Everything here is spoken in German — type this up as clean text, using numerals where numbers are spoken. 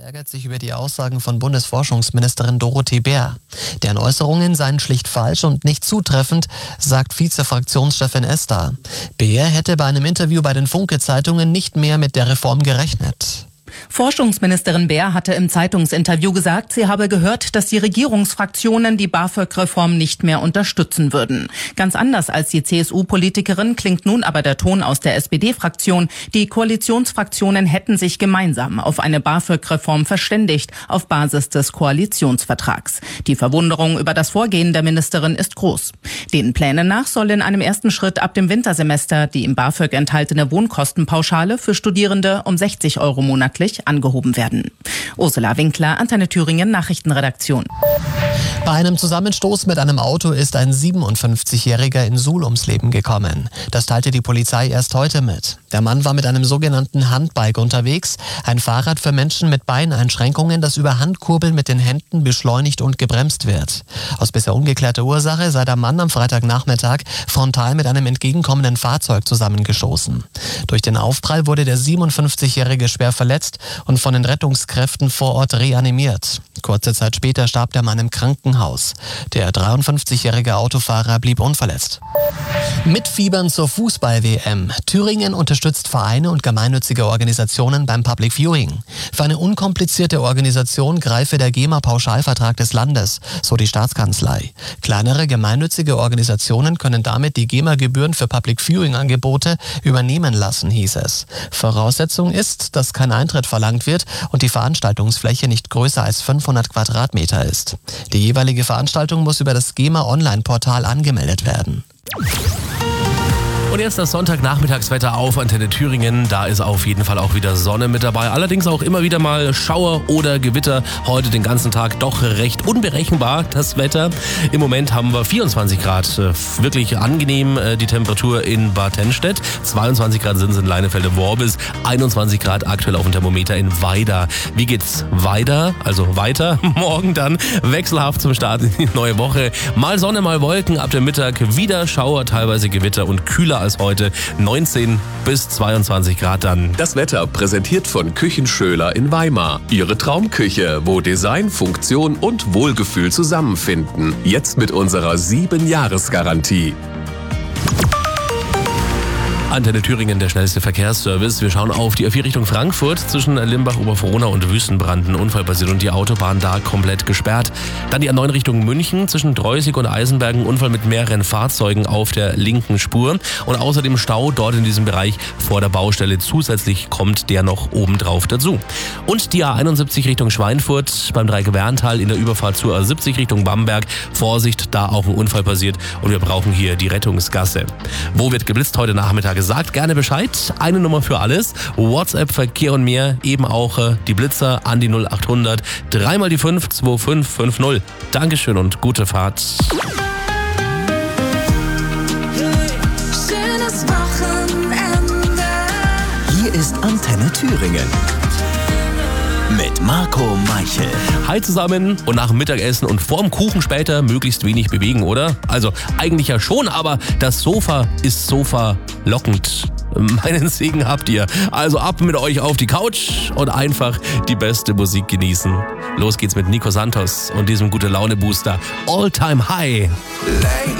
ärgert sich über die Aussagen von Bundesforschungsministerin Dorothee Bär. Deren Äußerungen seien schlicht falsch und nicht zutreffend, sagt Vize-Fraktionschefin Esther. Bär hätte bei einem Interview bei den Funke-Zeitungen nicht mehr mit der Reform gerechnet. Forschungsministerin Bär hatte im Zeitungsinterview gesagt, sie habe gehört, dass die Regierungsfraktionen die BAföG-Reform nicht mehr unterstützen würden. Ganz anders als die CSU-Politikerin klingt nun aber der Ton aus der SPD-Fraktion. Die Koalitionsfraktionen hätten sich gemeinsam auf eine BAföG-Reform verständigt, auf Basis des Koalitionsvertrags. Die Verwunderung über das Vorgehen der Ministerin ist groß. Den Plänen nach soll in einem ersten Schritt ab dem Wintersemester die im BAföG enthaltene Wohnkostenpauschale für Studierende um 60 € monatlich angehoben werden. Ursula Winkler, Antenne Thüringen, Nachrichtenredaktion. Bei einem Zusammenstoß mit einem Auto ist ein 57-Jähriger in Suhl ums Leben gekommen. Das teilte die Polizei erst heute mit. Der Mann war mit einem sogenannten Handbike unterwegs, ein Fahrrad für Menschen mit Beineinschränkungen, das über Handkurbeln mit den Händen beschleunigt und gebremst wird. Aus bisher ungeklärter Ursache sei der Mann am Freitagnachmittag frontal mit einem entgegenkommenden Fahrzeug zusammengestoßen. Durch den Aufprall wurde der 57-Jährige schwer verletzt und von den Rettungskräften vor Ort reanimiert. Kurze Zeit später starb der Mann im Krankenhaus. Der 53-jährige Autofahrer blieb unverletzt. Mitfiebern zur Fußball-WM. Thüringen unterstützt Vereine und gemeinnützige Organisationen beim Public Viewing. Für eine unkomplizierte Organisation greife der GEMA-Pauschalvertrag des Landes, so die Staatskanzlei. Kleinere gemeinnützige Organisationen können damit die GEMA-Gebühren für Public Viewing-Angebote übernehmen lassen, hieß es. Voraussetzung ist, dass kein Eintritt verlangt wird und die Veranstaltungsfläche nicht größer als 500 Quadratmeter ist. Die jeweilige Veranstaltung muss über das GEMA-Online-Portal angemeldet werden. Und jetzt das Sonntagnachmittagswetter auf Antenne Thüringen. Da ist auf jeden Fall auch wieder Sonne mit dabei. Allerdings auch immer wieder mal Schauer oder Gewitter. Heute den ganzen Tag doch recht unberechenbar, das Wetter. Im Moment haben wir 24 Grad. Wirklich angenehm die Temperatur in Bad Tennstedt. 22 Grad sind es in Leinefelde-Worbis. 21 Grad aktuell auf dem Thermometer in Weida. Wie geht's weiter? Also weiter. Morgen dann wechselhaft zum Start in die neue Woche. Mal Sonne, mal Wolken. Ab dem Mittag wieder Schauer, teilweise Gewitter und kühler als heute. 19 bis 22 Grad dann. Das Wetter präsentiert von Küchen Schöler in Weimar. Ihre Traumküche, wo Design, Funktion und Wohlgefühl zusammenfinden. Jetzt mit unserer 7-Jahres-Garantie. Antenne Thüringen, der schnellste Verkehrsservice. Wir schauen auf die A4 Richtung Frankfurt zwischen Limbach, Oberfrohna und Wüstenbrand. Ein Unfall passiert und die Autobahn da komplett gesperrt. Dann die A9 Richtung München zwischen Dreusig und Eisenbergen. Unfall mit mehreren Fahrzeugen auf der linken Spur. Und außerdem Stau dort in diesem Bereich vor der Baustelle. Zusätzlich kommt der noch obendrauf dazu. Und die A71 Richtung Schweinfurt beim Dreieck-Werntal in der Überfahrt zur A70 Richtung Bamberg. Vorsicht, da auch ein Unfall passiert und wir brauchen hier die Rettungsgasse. Wo wird geblitzt heute Nachmittag? Sagt gerne Bescheid. Eine Nummer für alles. WhatsApp, Verkehr und mehr. Eben auch die Blitzer an die 0800 3 mal die 5 2550. Dankeschön und gute Fahrt. Schönes Wochenende. Hier ist Antenne Thüringen. Mit Marco Meichel. Hi zusammen und nach dem Mittagessen und vorm Kuchen später möglichst wenig bewegen, oder? Also eigentlich ja schon, aber das Sofa ist Sofa lockend. Meinen Segen habt ihr. Also ab mit euch auf die Couch und einfach die beste Musik genießen. Los geht's mit Nico Santos und diesem Gute-Laune-Booster All Time High. Lately